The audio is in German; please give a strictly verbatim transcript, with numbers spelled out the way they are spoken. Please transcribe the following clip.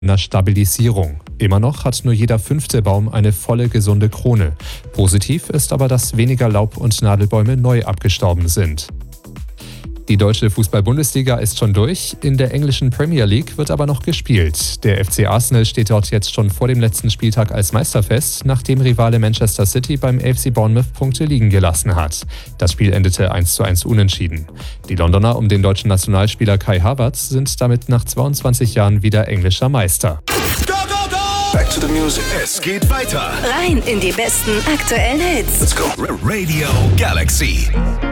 einer Stabilisierung. Immer noch hat nur jeder fünfte Baum eine volle, gesunde Krone. Positiv ist aber, dass weniger Laub- und Nadelbäume neu abgestorben sind. Die deutsche Fußball-Bundesliga ist schon durch, in der englischen Premier League wird aber noch gespielt. Der F C Arsenal steht dort jetzt schon vor dem letzten Spieltag als Meister fest, nachdem Rivale Manchester City beim A F C Bournemouth Punkte liegen gelassen hat. Das Spiel endete eins zu eins unentschieden. Die Londoner um den deutschen Nationalspieler Kai Havertz sind damit nach zweiundzwanzig Jahren wieder englischer Meister. Go, go, go! Back to the music. Es geht weiter. Rein in die besten aktuellen Hits. Let's go. Radio Galaxy.